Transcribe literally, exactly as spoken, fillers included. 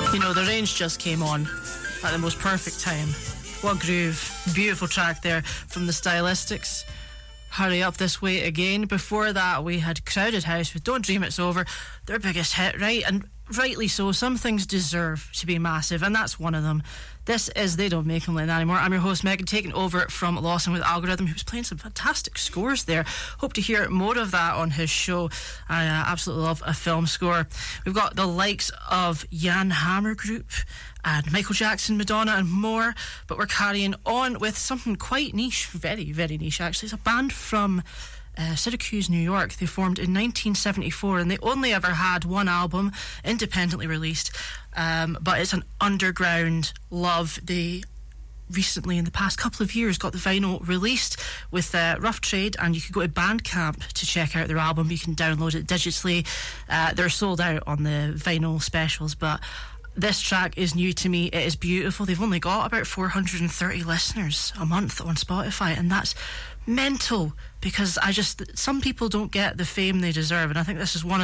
You know, the range just came on at the most perfect time. What groove. Beautiful track there from the Stylistics. Hurry Up This Way Again. Before that, we had Crowded House with Don't Dream It's Over, their biggest hit, right? And rightly so. Some things deserve to be massive, and that's one of them. This is They Don't Make Them Like That Anymore. I'm your host, Megan, taking over from Lawson with Algorithm, who was playing some fantastic scores there. Hope to hear more of that on his show. I uh, absolutely love a film score. We've got the likes of Jan Hammer Group and Michael Jackson, Madonna and more, but we're carrying on with something quite niche, very, very niche actually. It's a band from Uh, Syracuse, New York. They formed in nineteen seventy-four, and they only ever had one album independently released, um, but it's an underground love. They recently, in the past couple of years, got the vinyl released with uh, Rough Trade, and you can go to Bandcamp to check out their album. You can download it digitally. Uh, they're sold out on the vinyl specials, but this track is new to me. It is beautiful. They've only got about four hundred thirty listeners a month on Spotify, and that's mental, because I just, some people don't get the fame they deserve, and I think this is one of